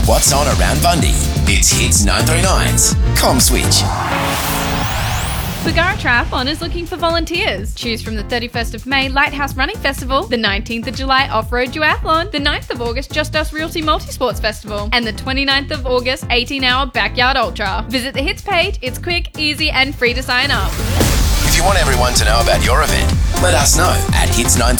what's on around Bundy. It's Hits 939's Com Switch. Bargara Triathlon is looking for volunteers. Choose from the 31st of May Lighthouse Running Festival, the 19th of July Off-Road Duathlon, the 9th of August Just Us Realty Multisports Festival, and the 29th of August 18-hour Backyard Ultra. Visit the Hits page. It's quick, easy and free to sign up. If you want everyone to know about your event, let us know at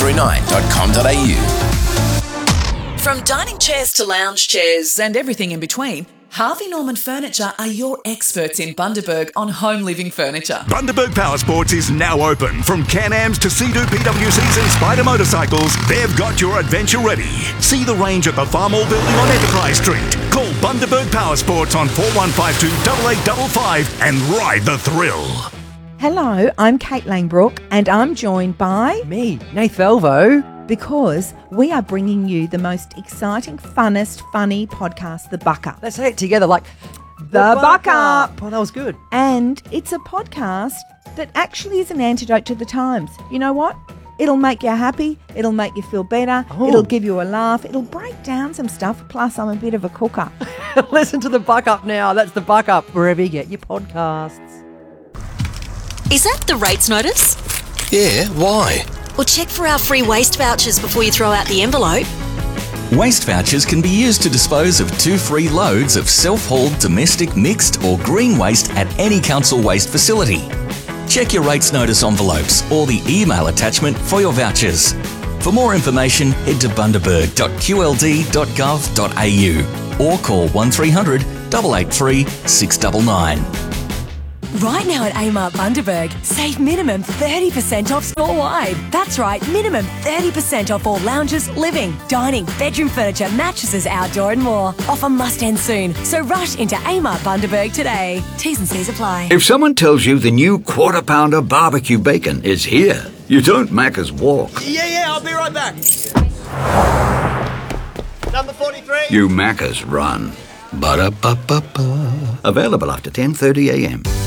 hits939.com.au. From dining chairs to lounge chairs and everything in between, Harvey Norman Furniture are your experts in Bundaberg on home living furniture. Bundaberg Powersports is now open. From Can-Ams to Sea-Doo PWCs and Spider motorcycles, they've got your adventure ready. See the range at the Farmall Building on Enterprise Street. Call Bundaberg Powersports on 4152 8855 and ride the thrill. Hello, I'm Kate Langbrook and I'm joined by... Me, Nath Elvo. Because we are bringing you the most exciting, funnest, funny podcast, The Buck Up. Let's say it together like... The Buck Up. Oh, that was good. And it's a podcast that actually is an antidote to the times. You know what? It'll make you happy. It'll make you feel better. Oh. It'll give you a laugh. It'll break down some stuff. Plus, I'm a bit of a cooker. Listen to The Buck Up now. That's The Buck Up, wherever you get your podcasts. Is that the rates notice? Yeah, why? Well, check for our free waste vouchers before you throw out the envelope. Waste vouchers can be used to dispose of 2 free loads of self-hauled domestic mixed or green waste at any council waste facility. Check your rates notice envelopes or the email attachment for your vouchers. For more information, head to bundaberg.qld.gov.au or call 1300 883 699. Right now at Amart Bundaberg, save minimum 30% off store-wide. That's right, minimum 30% off all lounges, living, dining, bedroom furniture, mattresses, outdoor and more. Offer must end soon, so rush into Amart Bundaberg today. T's and C's apply. If someone tells you the new Quarter Pounder barbecue bacon is here, you don't Macca's walk. Yeah, I'll be right back. Number 43. You Macca's run. Ba-da-ba-ba-ba. Available after 10:30 a.m.